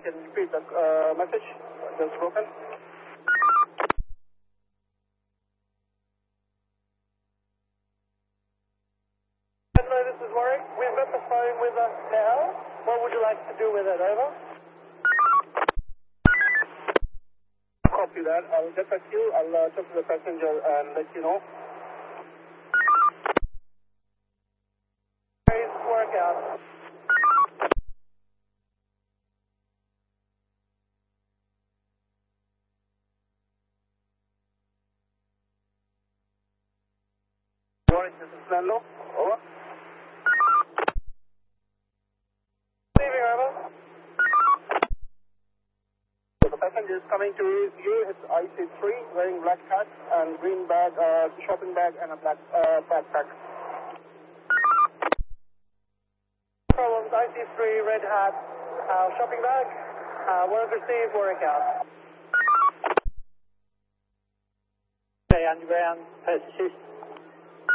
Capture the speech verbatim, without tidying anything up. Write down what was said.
can you repeat the uh, message? Just broken. Hello, this is Warwick. We've got the phone with us now. What would you like to do with it? Over. Copy that. I'll get back to you. I'll uh, talk to the passenger and let you know. Great workout. Warwick, this is Lando. Over. Leaving, over. So the passenger is coming to you. It's I C three, wearing black hat and green bag, uh, shopping bag and a black uh, backpack. Problems, I C three, red hat, uh, shopping bag. Uh, word received, workout. Okay, underground, post assist.